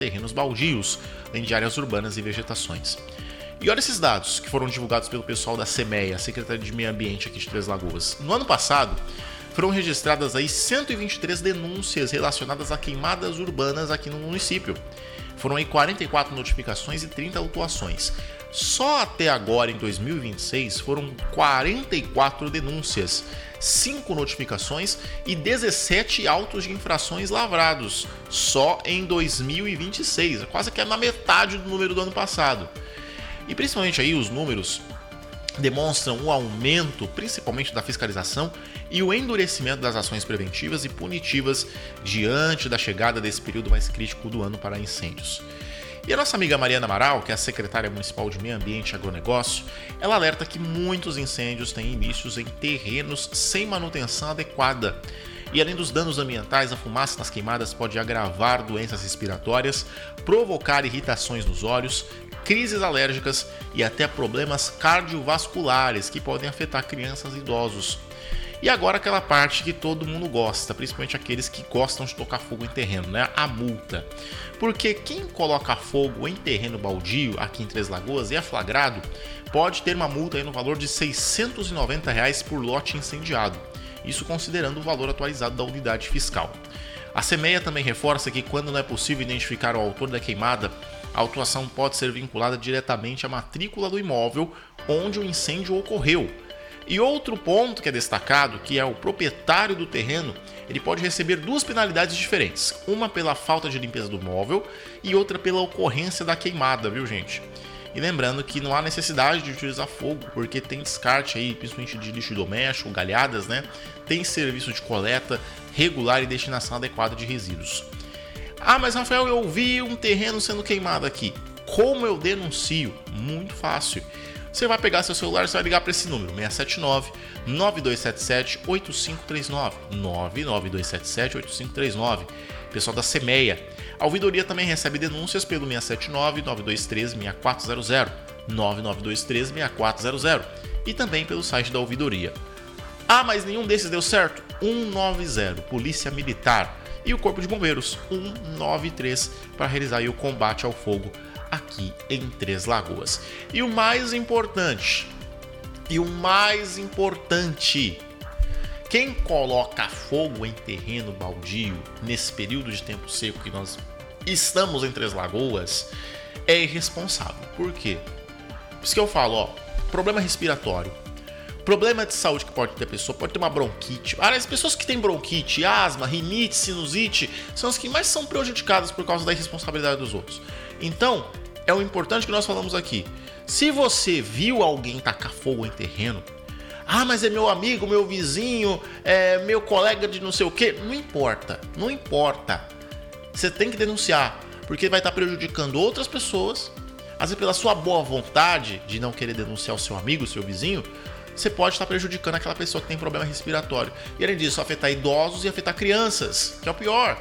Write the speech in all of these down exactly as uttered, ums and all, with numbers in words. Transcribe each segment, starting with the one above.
terrenos baldios, além de áreas urbanas e vegetações. E olha esses dados que foram divulgados pelo pessoal da SEMEA, a Secretaria de Meio Ambiente aqui de Três Lagoas. No ano passado, foram registradas aí cento e vinte e três denúncias relacionadas a queimadas urbanas aqui no município. Foram aí quarenta e quatro notificações e trinta autuações. Só até agora, em dois mil e vinte e seis, foram quarenta e quatro denúncias, cinco notificações e dezessete autos de infrações lavrados, só em dois mil e vinte e seis, quase que é na metade do número do ano passado. E principalmente aí os números demonstram um aumento, principalmente da fiscalização e o endurecimento das ações preventivas e punitivas diante da chegada desse período mais crítico do ano para incêndios. E a nossa amiga Mariana Amaral, que é a secretária municipal de Meio Ambiente e Agronegócio, ela alerta que muitos incêndios têm inícios em terrenos sem manutenção adequada. E além dos danos ambientais, a fumaça das queimadas pode agravar doenças respiratórias, provocar irritações nos olhos, crises alérgicas e até problemas cardiovasculares que podem afetar crianças e idosos. E agora aquela parte que todo mundo gosta, principalmente aqueles que gostam de tocar fogo em terreno, né? A multa. Porque quem coloca fogo em terreno baldio aqui em Três Lagoas e é flagrado, pode ter uma multa aí no valor de seiscentos e noventa reais por lote incendiado. Isso considerando o valor atualizado da unidade fiscal. A SEMEA também reforça que quando não é possível identificar o autor da queimada, a autuação pode ser vinculada diretamente à matrícula do imóvel onde o incêndio ocorreu. E outro ponto que é destacado, que é o proprietário do terreno, ele pode receber duas penalidades diferentes. Uma pela falta de limpeza do imóvel e outra pela ocorrência da queimada, viu gente? E lembrando que não há necessidade de utilizar fogo, porque tem descarte aí, principalmente de lixo doméstico, galhadas, né? Tem serviço de coleta regular e destinação adequada de resíduos. Ah, mas Rafael, eu vi um terreno sendo queimado aqui. Como eu denuncio? Muito fácil. Você vai pegar seu celular e vai ligar para esse número, seis sete nove, nove dois sete sete, oito cinco três nove, nove nove dois sete sete, oito cinco três nove. Pessoal da SEMEA. A ouvidoria também recebe denúncias pelo seis sete nove, nove dois três, seis quatro zero zero, nove nove dois três, seis quatro zero zero e também pelo site da ouvidoria. Ah, mas nenhum desses deu certo? cento e noventa, Polícia Militar, e o Corpo de Bombeiros, cento e noventa e três, para realizar aí o combate ao fogo aqui em Três Lagoas. E o mais importante, e o mais importante, quem coloca fogo em terreno baldio nesse período de tempo seco que nós estamos em Três Lagoas é irresponsável. Por quê? Por isso que eu falo, ó, problema respiratório, problema de saúde que pode ter a pessoa, pode ter uma bronquite. Ah, as pessoas que têm bronquite, asma, rinite, sinusite, são as que mais são prejudicadas por causa da irresponsabilidade dos outros. Então, é o importante que nós falamos aqui. Se você viu alguém tacar fogo em terreno, ah, mas é meu amigo, meu vizinho, é meu colega de não sei o quê, não importa, não importa. Você tem que denunciar, porque vai estar prejudicando outras pessoas. Às vezes, pela sua boa vontade de não querer denunciar o seu amigo, o seu vizinho, você pode estar prejudicando aquela pessoa que tem problema respiratório. E além disso, afetar idosos e afetar crianças, que é o pior.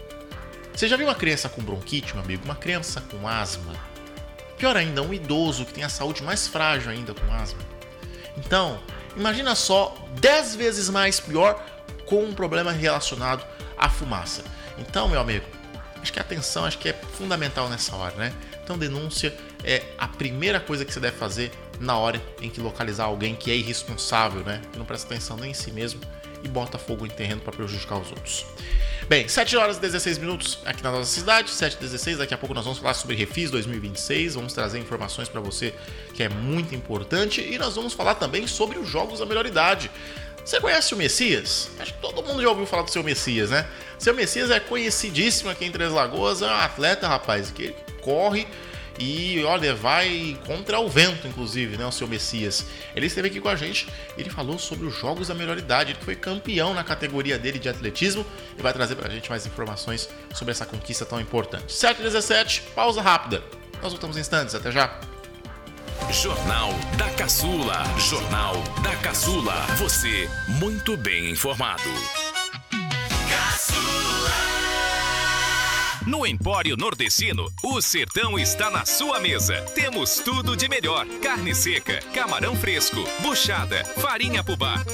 Você já viu uma criança com bronquite, meu amigo? Uma criança com asma? Pior ainda, um idoso que tem a saúde mais frágil ainda com asma. Então, imagina só, dez vezes mais pior com um problema relacionado à fumaça. Então, meu amigo, acho que a atenção acho que é fundamental nessa hora, né? Então, denúncia é a primeira coisa que você deve fazer na hora em que localizar alguém que é irresponsável, né? Que não presta atenção nem em si mesmo e bota fogo em terreno para prejudicar os outros. Bem, sete horas e dezesseis minutos aqui na nossa cidade, sete e dezesseis, daqui a pouco nós vamos falar sobre Refis dois mil e vinte e seis, vamos trazer informações para você que é muito importante e nós vamos falar também sobre os Jogos da Melhor Idade. Você conhece o Messias? Acho que todo mundo já ouviu falar do seu Messias, né? Seu Messias é conhecidíssimo aqui em Três Lagoas, é um atleta, rapaz, que corre e, olha, vai contra o vento, inclusive, né, o seu Messias. Ele esteve aqui com a gente, ele falou sobre os Jogos da Melhor Idade, ele foi campeão na categoria dele de atletismo e vai trazer pra gente mais informações sobre essa conquista tão importante. sete e dezessete, pausa rápida. Nós voltamos em instantes, até já. Jornal da Caçula. Jornal da Caçula. Você muito bem informado. No Empório Nordestino, o sertão está na sua mesa. Temos tudo de melhor: carne seca, camarão fresco, buchada, farinha pubá,